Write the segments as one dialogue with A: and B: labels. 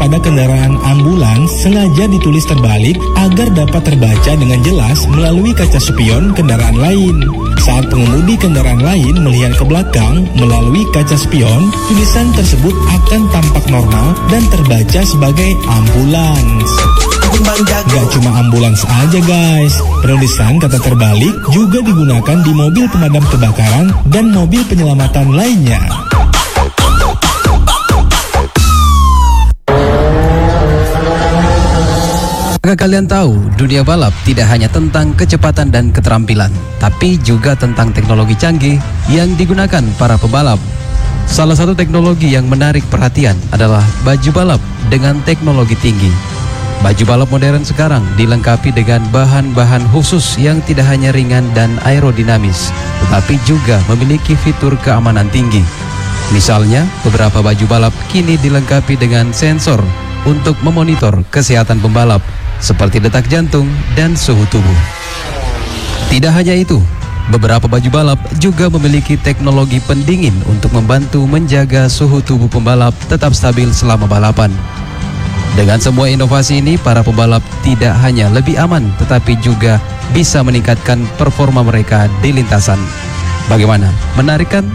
A: pada kendaraan ambulans sengaja ditulis terbalik agar dapat terbaca dengan jelas melalui kaca spion kendaraan lain. Saat pengemudi kendaraan lain melihat ke belakang melalui kaca spion, tulisan tersebut akan tampak normal dan terbaca sebagai ambulans. Gak cuma ambulans aja guys, penulisan kata terbalik juga digunakan di mobil pemadam kebakaran dan mobil penyelamatan lainnya.
B: Apakah kalian tahu, dunia balap tidak hanya tentang kecepatan dan keterampilan, tapi juga tentang teknologi canggih yang digunakan para pebalap. Salah satu teknologi yang menarik perhatian adalah baju balap dengan teknologi tinggi. Baju balap modern sekarang dilengkapi dengan bahan-bahan khusus yang tidak hanya ringan dan aerodinamis, tetapi juga memiliki fitur keamanan tinggi. Misalnya, beberapa baju balap kini dilengkapi dengan sensor untuk memonitor kesehatan pembalap, seperti detak jantung dan suhu tubuh. Tidak hanya itu, beberapa baju balap juga memiliki teknologi pendingin untuk membantu menjaga suhu tubuh pembalap tetap stabil selama balapan. Dengan semua inovasi ini, para pembalap tidak hanya lebih aman, tetapi juga bisa meningkatkan performa mereka di lintasan. Bagaimana? Menarik kan?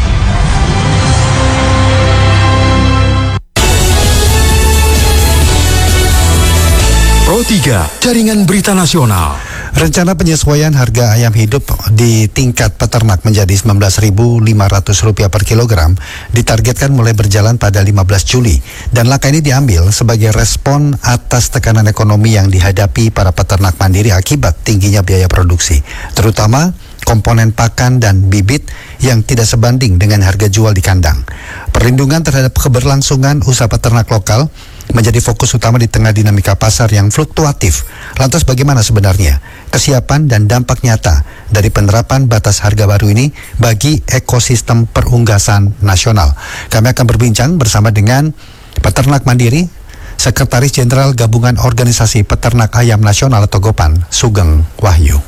C: Pro 3, Jaringan Berita Nasional.
D: Rencana penyesuaian harga ayam hidup di tingkat peternak menjadi Rp19.500 per kilogram ditargetkan mulai berjalan pada 15 Juli. Dan langkah ini diambil sebagai respon atas tekanan ekonomi yang dihadapi para peternak mandiri akibat tingginya biaya produksi, terutama komponen pakan dan bibit yang tidak sebanding dengan harga jual di kandang. Perlindungan terhadap keberlangsungan usaha peternak lokal menjadi fokus utama di tengah dinamika pasar yang fluktuatif. Lantas bagaimana sebenarnya kesiapan dan dampak nyata dari penerapan batas harga baru ini bagi ekosistem perunggasan nasional? Kami akan berbincang bersama dengan peternak mandiri, Sekretaris Jenderal Gabungan Organisasi Peternak Ayam Nasional atau GOPAN, Sugeng Wahyu.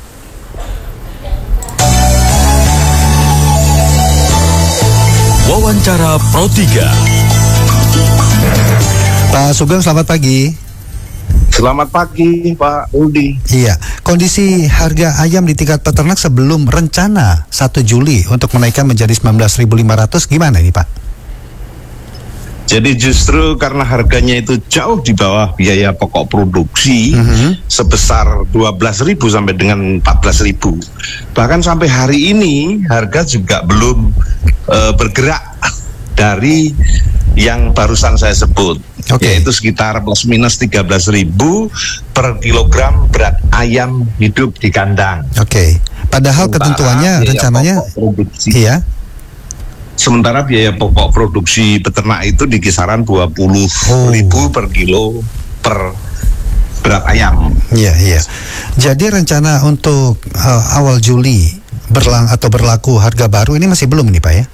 C: Wawancara Pro 3.
D: Pak Sugeng, selamat pagi.
E: Selamat pagi, Pak Rudi.
D: Iya, kondisi harga ayam di tingkat peternak sebelum rencana 1 Juli untuk menaikkan menjadi 19.500 gimana nih, Pak?
E: Jadi justru karena harganya itu jauh di bawah biaya pokok produksi sebesar 12.000 sampai dengan 14.000. Bahkan sampai hari ini harga juga belum bergerak dari yang barusan saya sebut, yaitu sekitar plus minus 13.000 per kilogram berat ayam hidup di kandang.
D: Padahal ketentuannya rencananya iya.
E: Sementara biaya pokok produksi peternak itu di kisaran 20.000 per kilo per berat ayam.
D: Iya. Jadi rencana untuk awal Juli berlaku harga baru ini masih belum nih, Pak ya?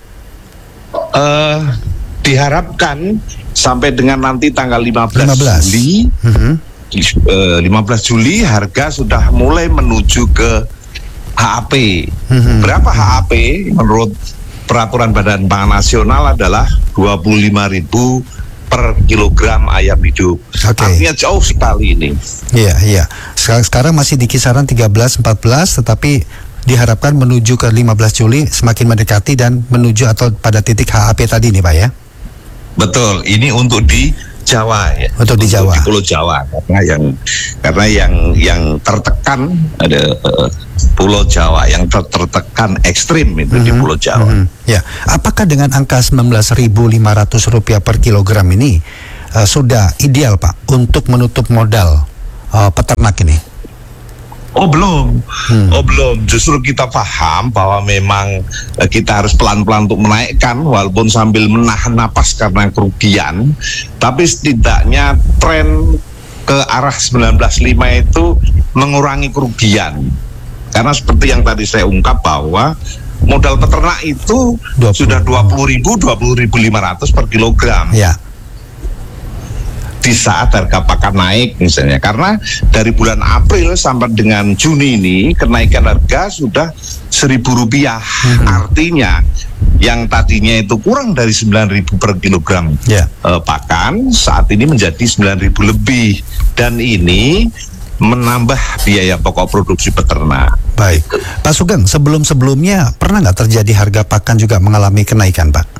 E: Diharapkan sampai dengan nanti tanggal 15 Juli, 15 Juli harga sudah mulai menuju ke HAP. Berapa HAP? Menurut peraturan Badan Pangan Nasional adalah 25.000 per kilogram ayam hidup. Artinya jauh sekali ini.
D: Iya. Sekarang masih di kisaran 13-14, tetapi diharapkan menuju ke 15 Juli semakin mendekati dan menuju atau pada titik HAP tadi nih, Pak ya?
E: Betul, ini untuk di Jawa ya.
D: Untuk di Jawa.
E: Di Pulau Jawa, karena yang tertekan ada Pulau Jawa yang tertekan ekstrim itu di Pulau Jawa.
D: Ya, apakah dengan angka Rp19.500 per kilogram ini sudah ideal, Pak, untuk menutup modal peternak ini?
E: Oh belum. Justru kita paham bahwa memang kita harus pelan-pelan untuk menaikkan, walaupun sambil menahan napas karena kerugian. Tapi setidaknya tren ke arah 19.5 itu mengurangi kerugian. Karena seperti yang tadi saya ungkap bahwa modal peternak itu sudah 20.000, 20.500 per kilogram.
D: Ya.
E: di saat harga pakan naik misalnya, karena dari bulan April sampai dengan Juni ini kenaikan harga sudah Rp1.000. Artinya yang tadinya itu kurang dari 9.000 per kilogram pakan, saat ini menjadi 9.000 lebih, dan ini menambah biaya pokok produksi peternak.
D: Baik, Pak Sugeng, sebelumnya pernah nggak terjadi harga pakan juga mengalami kenaikan, Pak?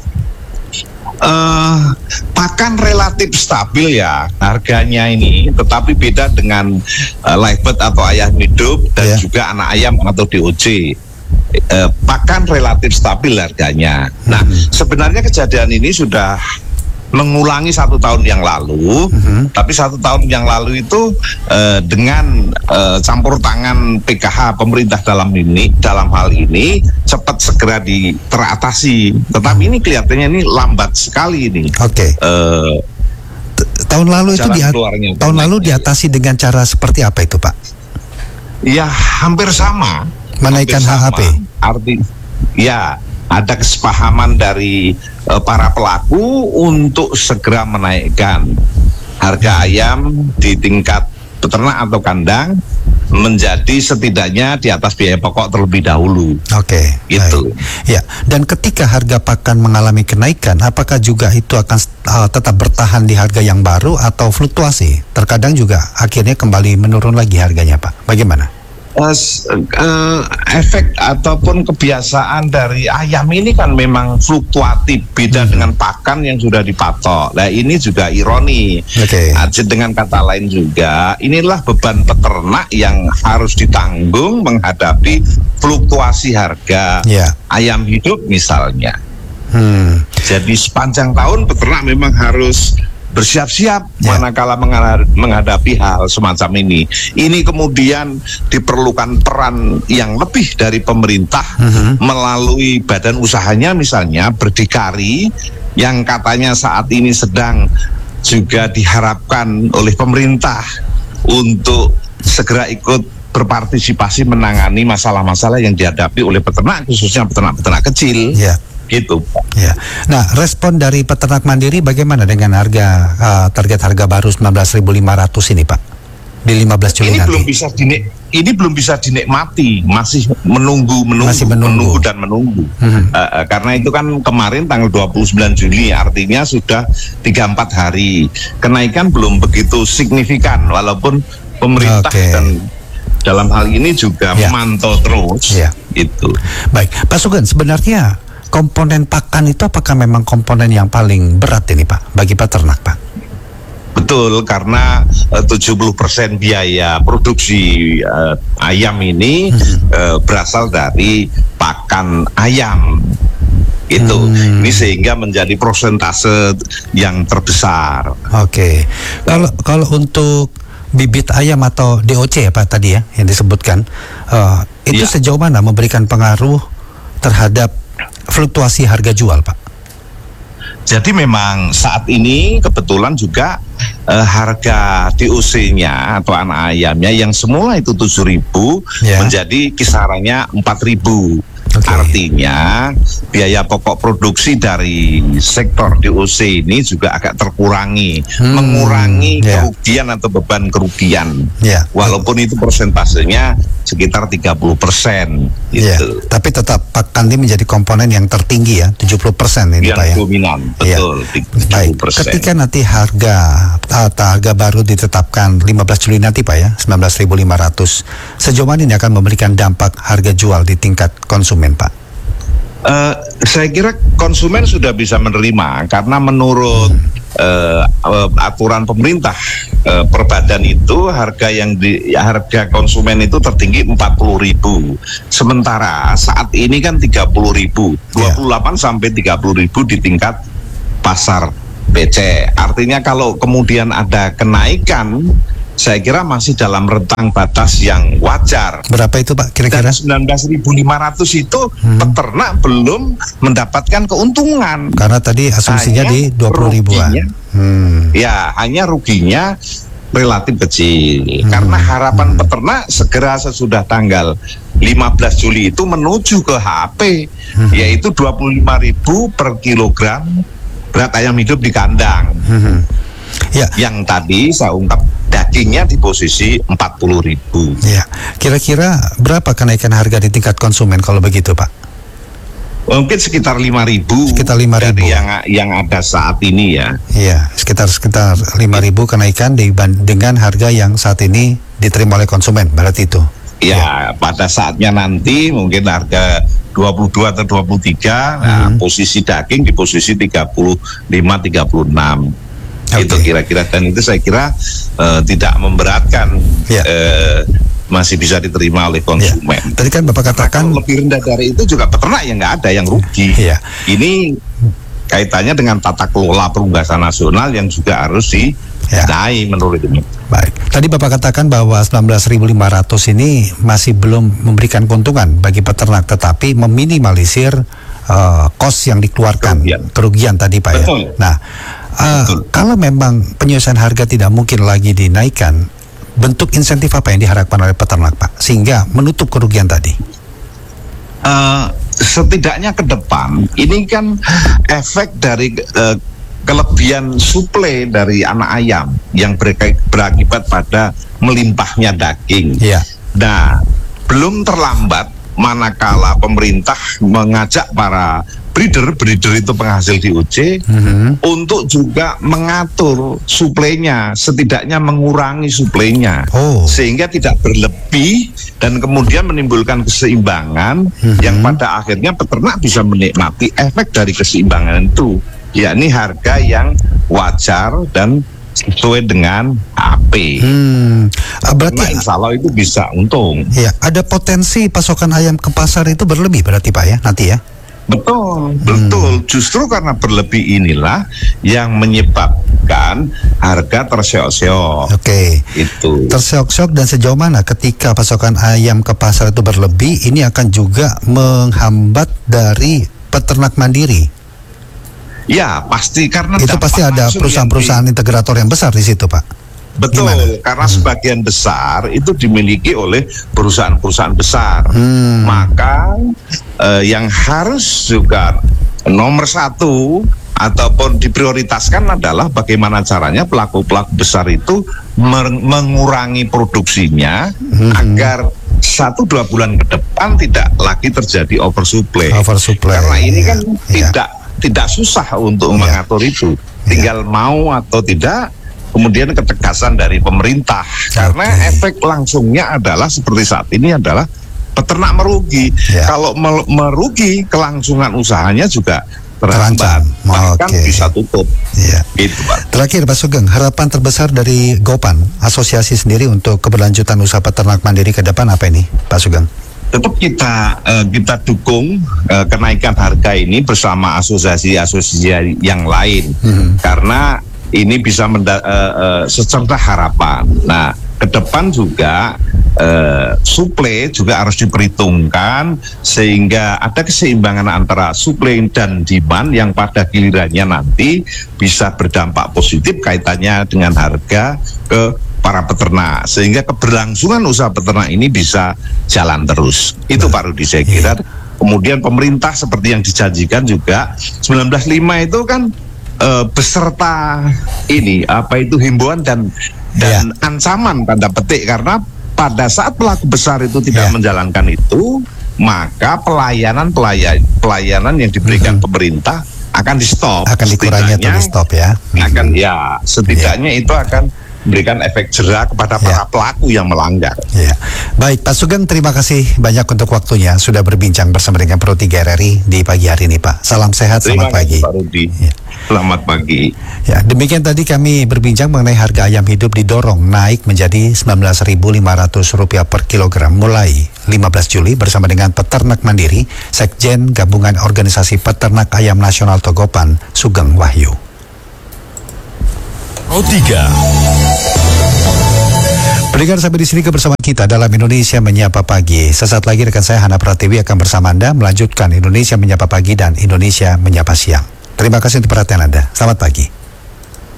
E: Pakan relatif stabil ya harganya ini, tetapi beda dengan live bird atau ayam hidup dan juga anak ayam atau DOC. Pakan relatif stabil harganya. Nah, sebenarnya kejadian ini sudah mengulangi 1 tahun yang lalu, tapi 1 tahun yang lalu itu dengan campur tangan PKH pemerintah dalam hal ini cepat segera teratasi. Tetapi ini kelihatannya ini lambat sekali ini.
D: Oke. Tahun lalu itu tahun lalu diatasi dengan cara seperti apa itu, Pak?
E: Ya hampir sama.
D: Menaikkan HHP.
E: Ya, ada kesepahaman dari para pelaku untuk segera menaikkan harga ayam di tingkat peternak atau kandang menjadi setidaknya di atas biaya pokok terlebih dahulu.
D: Oke,
E: gitu.
D: Ya, dan ketika harga pakan mengalami kenaikan, apakah juga itu akan tetap bertahan di harga yang baru atau fluktuasi? Terkadang juga akhirnya kembali menurun lagi harganya, Pak. Bagaimana?
E: Efek ataupun kebiasaan dari ayam ini kan memang fluktuatif, beda dengan pakan yang sudah dipatok. Nah, ini juga ironi. Dengan kata lain juga, inilah beban peternak yang harus ditanggung menghadapi fluktuasi harga ayam hidup misalnya. Jadi sepanjang tahun peternak memang harus bersiap-siap manakala menghadapi hal semacam ini. Ini kemudian diperlukan peran yang lebih dari pemerintah melalui badan usahanya misalnya berdikari, yang katanya saat ini sedang juga diharapkan oleh pemerintah untuk segera ikut berpartisipasi menangani masalah-masalah yang dihadapi oleh peternak, khususnya peternak-peternak kecil. Gitu.
D: Ya. Nah, respon dari peternak mandiri bagaimana dengan harga target harga baru 19.500 ini, Pak? Di 15 Juli nanti.
E: Ini belum bisa dinikmati, masih menunggu dan menunggu. Karena itu kan kemarin tanggal 29 Juli, artinya sudah 3-4 hari. Kenaikan belum begitu signifikan, walaupun pemerintah dan dalam hal ini juga memantau terus. Itu.
D: Baik, Pak Sugeng, sebenarnya komponen pakan itu apakah memang komponen yang paling berat ini, Pak, bagi peternak, Pak?
E: Betul, karena 70% biaya produksi ayam ini berasal dari pakan ayam. Itu ini sehingga menjadi persentase yang terbesar.
D: Oke. Kalau untuk bibit ayam atau DOC ya, Pak, tadi ya yang disebutkan, itu sejauh mana memberikan pengaruh terhadap fluktuasi harga jual, Pak?
E: Jadi memang saat ini kebetulan juga harga DOC-nya atau anak ayamnya yang semula itu 7.000 menjadi kisarannya 4.000. Artinya biaya pokok produksi dari sektor DOC ini juga agak terkurangi, mengurangi kerugian atau beban kerugian. Walaupun itu persentasenya sekitar 30%. Gitu.
D: Tapi tetap pakan ini menjadi komponen yang tertinggi ya, 70% ini,
E: yang
D: Pak ya.
E: Dominan, betul. 70%.
D: Baik. Ketika nanti harga baru ditetapkan 15 Juli nanti, Pak ya, 19.500. Sejauh mana ini akan memberikan dampak harga jual di tingkat konsumen, Pak?
E: Saya kira konsumen sudah bisa menerima karena menurut aturan pemerintah per badan itu harga konsumen itu tertinggi 40.000. Sementara saat ini kan 30.000, 28 sampai 30.000 di tingkat pasar BC. Artinya kalau kemudian ada kenaikan, saya kira masih dalam rentang batas yang wajar.
D: Berapa itu, Pak, kira-kira?
E: 19.500 itu peternak belum mendapatkan keuntungan.
D: Karena tadi asumsinya di 20.000-an.
E: Ya, hanya ruginya relatif kecil. Karena harapan peternak segera sesudah tanggal 15 Juli itu menuju ke HP, yaitu 25.000 per kilogram berat ayam hidup di kandang.
D: Ya.
E: Yang tadi saya ungkap dagingnya di posisi 40.000.
D: Ya, kira-kira berapa kenaikan harga di tingkat konsumen kalau begitu, Pak?
E: Mungkin sekitar 5.000.
D: Sekitar 5.000.
E: Dari yang ada saat ini ya.
D: Iya, sekitar 5.000 kenaikan dengan harga yang saat ini diterima oleh konsumen, berarti itu.
E: Ya, pada saatnya nanti mungkin harga 22 atau 23, nah, posisi daging di posisi 35-36. Itu kira-kira, dan itu saya kira tidak memberatkan, masih bisa diterima oleh konsumen.
D: Tadi kan Bapak katakan
E: lebih rendah dari itu juga peternak yang nggak ada yang rugi. Ini kaitannya dengan tata kelola perunggasan nasional yang juga harus dibenahi menurut ini.
D: Baik, tadi Bapak katakan bahwa 19.500 ini masih belum memberikan keuntungan bagi peternak, tetapi meminimalisir kos yang dikeluarkan, kerugian tadi, Pak.
E: Betul.
D: Ya. Nah, kalau memang penyelesaian harga tidak mungkin lagi dinaikkan, bentuk insentif apa yang diharapkan oleh peternak, Pak, sehingga menutup kerugian tadi?
E: Setidaknya ke depan ini kan efek dari kelebihan suplai dari anak ayam yang berakibat pada melimpahnya daging. Nah, belum terlambat manakala pemerintah mengajak para breeder itu penghasil DOC untuk juga mengatur suplainya, setidaknya mengurangi suplainya, sehingga tidak berlebih dan kemudian menimbulkan keseimbangan yang pada akhirnya peternak bisa menikmati efek dari keseimbangan itu, yakni harga yang wajar dan sesuai dengan HP.
D: Berarti
E: insya Allah itu bisa untung.
D: Ya, ada potensi pasokan ayam ke pasar itu berlebih berarti, Pak, ya, nanti ya?
E: Betul. Justru karena berlebih inilah yang menyebabkan harga terseok-seok. Itu. Terseok-seok,
D: dan sejauh mana ketika pasokan ayam ke pasar itu berlebih, ini akan juga menghambat dari peternak mandiri?
E: Ya, pasti, karena
D: itu pasti ada perusahaan-perusahaan integrator yang besar di situ, Pak.
E: Betul. Gimana? Karena sebagian besar itu dimiliki oleh perusahaan-perusahaan besar. Maka yang harus juga nomor satu ataupun diprioritaskan adalah bagaimana caranya pelaku-pelaku besar itu mengurangi produksinya agar 1-2 bulan ke depan tidak lagi terjadi oversupply. Karena ini kan tidak susah untuk mengatur itu, tinggal mau atau tidak. Kemudian ketegasan dari pemerintah, karena efek langsungnya adalah seperti saat ini adalah peternak merugi. Kalau merugi, kelangsungan usahanya juga terancam, bahkan bisa tutup. Gitu, Pak.
D: Terakhir, Pak Sugeng, harapan terbesar dari Gopan asosiasi sendiri untuk keberlanjutan usaha peternak mandiri ke depan apa ini, Pak Sugeng?
E: Tetap kita dukung kenaikan harga ini bersama asosiasi-asosiasi yang lain, karena ini bisa secerca harapan. Nah, ke depan juga suplai juga harus diperhitungkan sehingga ada keseimbangan antara suplai dan demand yang pada gilirannya nanti bisa berdampak positif kaitannya dengan harga ke para peternak, sehingga keberlangsungan usaha peternak ini bisa jalan terus. Itu Pak Rudi, saya kira. Kemudian pemerintah seperti yang dijanjikan juga 19.5 itu kan beserta ini himbauan dan ancaman tanda petik, karena pada saat pelaku besar itu tidak menjalankan itu, maka pelayanan yang diberikan pemerintah akan di stop,
D: akan dikurangi atau di stop
E: setidaknya itu akan memberikan efek jera kepada para pelaku yang melanggar.
D: Baik, Pak Sugeng, terima kasih banyak untuk waktunya sudah berbincang bersama dengan Pro 3 RRI di pagi hari ini, Pak. Salam sehat, selamat pagi.
E: Pak Rudi. Selamat pagi.
D: Demikian tadi kami berbincang mengenai harga ayam hidup didorong naik menjadi Rp19.500 per kilogram mulai 15 Juli bersama dengan peternak mandiri, Sekjen Gabungan Organisasi Peternak Ayam Nasional Togopan, Sugeng Wahyu.
C: Pro 3.
D: Pendengar, sampai di sini kebersamaan kita dalam Indonesia Menyapa Pagi. Sesaat lagi rekan saya Hana Pratiwi akan bersama Anda melanjutkan Indonesia Menyapa Pagi dan Indonesia Menyapa Siang. Terima kasih untuk perhatian Anda. Selamat pagi.